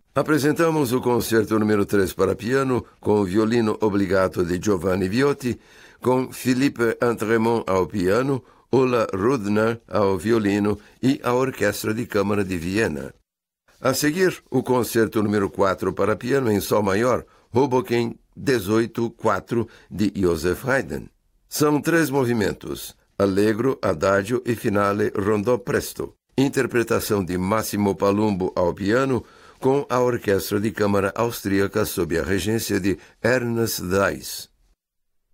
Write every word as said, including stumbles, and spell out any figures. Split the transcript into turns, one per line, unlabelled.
Apresentamos o concerto número três para piano com o violino obbligato de Giovanni Viotti, com Philippe Antremont ao piano, Ola Rudner ao violino e a Orquestra de Câmara de Viena. A seguir, o concerto número quatro para piano em sol maior, Hoboken dezoito quatro, de Joseph Haydn. São três movimentos, Allegro, Adagio e Finale Rondò Presto. Interpretação de Massimo Palumbo ao piano, com a Orquestra de Câmara Austríaca sob a regência de Ernest Dais.